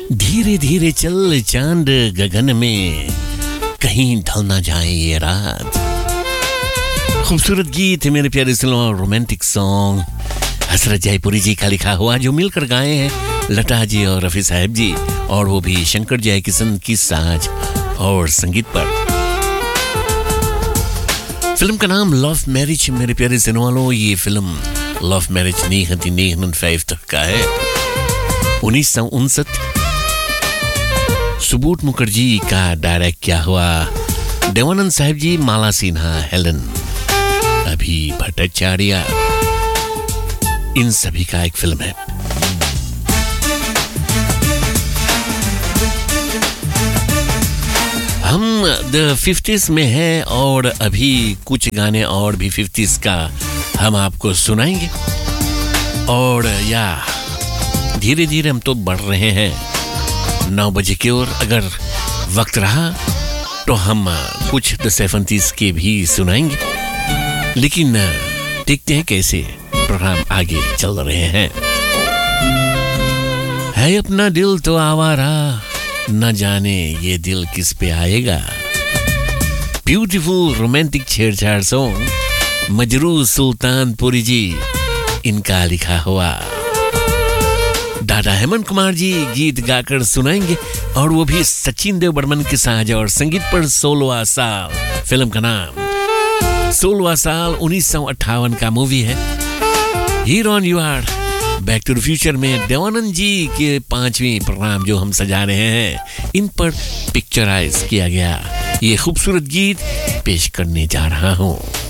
धीरे धीरे चल चांद गगन में, कहीं ढल ना जाए ये रात। खूबसूरत गीत है मेरे प्यारे सुनो, रोमांटिक सॉन्ग हसरत जयपुरी जी का लिखा हुआ, जो मिलकर गाए हैं लता जी और रफी साहब जी, और वो भी शंकर जयकिशन की साज और संगीत पर। फिल्म का नाम लव मैरिज मेरे प्यारे सुनो वालों। ये फिल्म लव मैरिज 1959 का है। 1959 सुबोध मुखर्जी का डायरेक्ट किया हुआ, देवानंद साहब जी, माला सिन्हा, हेलन, अभी भट्टाचार्य, इन सभी का एक फिल्म है। हम द 50s में हैं और अभी कुछ गाने और भी 50s का हम आपको सुनाएंगे। और या धीरे धीरे हम तो बढ़ रहे हैं 9 बजे की ओर। अगर वक्त रहा तो हम कुछ द 70s के भी सुनाएंगे, लेकिन देखते हैं कैसे प्रोग्राम आगे चल रहे हैं। है अपना दिल तो आवारा, न जाने ये दिल किस पे आएगा। ब्यूटीफुल रोमांटिक छेड़छाड़ सॉन्ग, मजरू सुल्तानपुरी जी इनका लिखा हुआ। दादा हेमंत कुमार जी गीत गाकर सुनाएंगे, और वो भी सचिन देव बर्मन के साज और संगीत पर 16वां साल। फिल्म का नाम 16वां साल 1958 का मूवी है। Hero on you R bank two the future में देवानंद जी के 5वीं प्रोग्राम जो हम सजा रहे हैं, इन पर पिक्चराइज किया गया ये खूबसूरत गीत पेश करने जा रहा हूं।